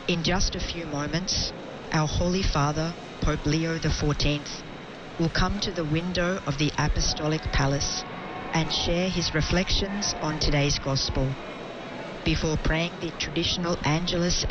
In just a few moments, our Holy Father, Pope Leo XIV, will come to the window of the Apostolic Palace and share his reflections on today's Gospel, before praying the traditional Angelus